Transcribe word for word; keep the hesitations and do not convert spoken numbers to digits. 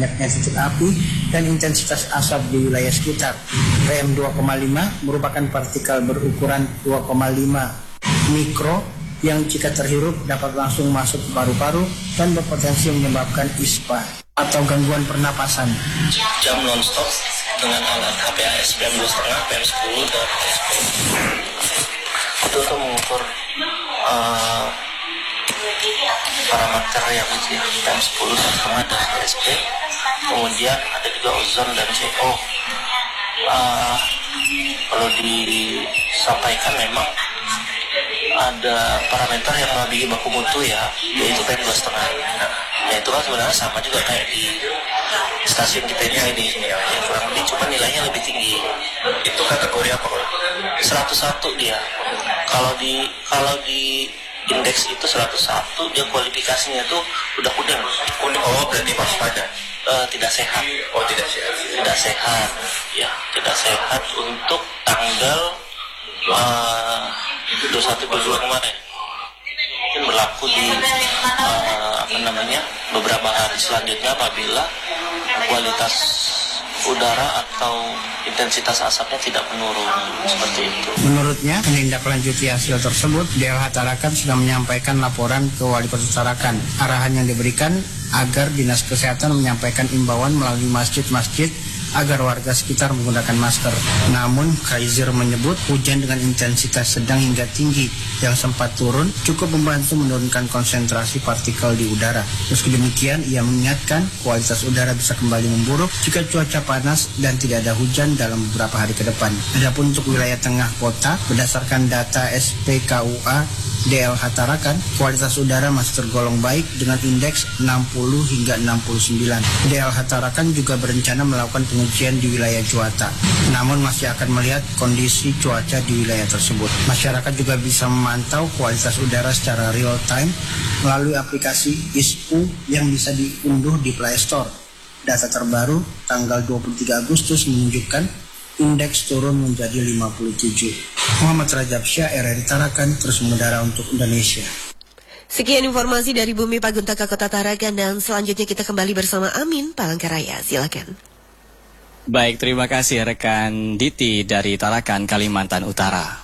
banyaknya titik api dan intensitas asap di wilayah sekitar. P M dua koma lima merupakan partikel berukuran dua koma lima mikro yang jika terhirup dapat langsung masuk ke paru-paru dan berpotensi menyebabkan ispa atau gangguan pernapasan. Jam non-stop dengan alat H P A S P M dua koma lima, P M sepuluh, dan S P itu untuk mengukur uh, parameter yang P M sepuluh sama dan S P. Kemudian ada juga ozon dan C O. Uh, kalau disampaikan memang ada parameter yang melebihi baku mutu ya, yaitu P M dua koma lima. Ya itu kan sebenarnya sama juga kayak di stasiun kita ini, ya, kurang lebih, cuma nilainya lebih tinggi. Itu kategori apa? seratus satu dia. Kalau di kalau di indeks itu seratus satu, dia kualifikasinya itu udah kuning. Kuning, oh berarti waspada. Uh, tidak sehat. Oh tidak sehat. Tidak sehat. Ya, tidak sehat untuk tanggal uh, dua puluh satu dua puluh dua kemarin. Mungkin berlaku di uh, apa namanya beberapa hari selanjutnya apabila kualitas udara atau intensitas asapnya tidak menurun seperti itu. Menurutnya, menindaklanjuti hasil tersebut, D L H Tarakan sudah menyampaikan laporan ke Wali Kota Tarakan. Arahan yang diberikan agar Dinas Kesehatan menyampaikan imbauan melalui masjid-masjid agar warga sekitar menggunakan masker. Namun, Kaiser menyebut hujan dengan intensitas sedang hingga tinggi yang sempat turun cukup membantu menurunkan konsentrasi partikel di udara. Meski demikian, ia mengingatkan kualitas udara bisa kembali memburuk jika cuaca panas dan tidak ada hujan dalam beberapa hari ke depan. Adapun untuk wilayah tengah kota, berdasarkan data S P K U A D L H Tarakan, kualitas udara masih tergolong baik dengan indeks enam puluh hingga enam puluh sembilan. D L H Tarakan juga berencana melakukan pengujian di wilayah Juwata, namun masih akan melihat kondisi cuaca di wilayah tersebut. Masyarakat juga bisa memantau kualitas udara secara real time melalui aplikasi I S P U yang bisa diunduh di Play Store. Data terbaru tanggal dua puluh tiga Agustus menunjukkan indeks turun menjadi lima puluh tujuh. Muhammad Rajab Syah, R R I Tarakan, terus mengudara untuk Indonesia. Sekian informasi dari Bumi Paguntaka Kota Tarakan, dan selanjutnya kita kembali bersama Amin Palangkaraya. Silakan. Baik, terima kasih rekan Diti dari Tarakan, Kalimantan Utara.